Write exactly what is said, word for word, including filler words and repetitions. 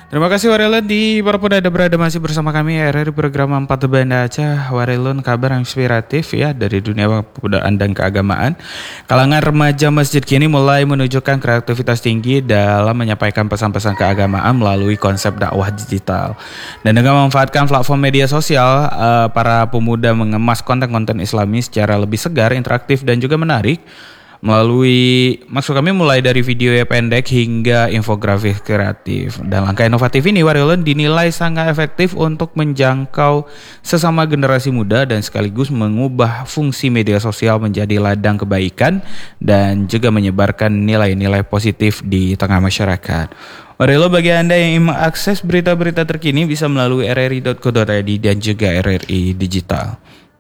Terima kasih Warelon di para ada berada masih bersama kami R R program empat Banda Aceh. Warelon kabar yang inspiratif ya dari dunia kepemudaan dan keagamaan. Kalangan remaja masjid kini mulai menunjukkan kreativitas tinggi dalam menyampaikan pesan-pesan keagamaan melalui konsep dakwah digital. Dan dengan memanfaatkan platform media sosial, uh, para pemuda mengemas konten-konten Islami secara lebih segar, interaktif dan juga menarik. Melalui, maksud kami mulai dari video ya pendek hingga infografis kreatif. Dan langkah inovatif ini Warelon dinilai sangat efektif untuk menjangkau sesama generasi muda dan sekaligus mengubah fungsi media sosial menjadi ladang kebaikan dan juga menyebarkan nilai-nilai positif di tengah masyarakat. Warelon, bagi Anda yang ingin mengakses berita-berita terkini bisa melalui r r i dot co dot i d dan juga R R I Digital.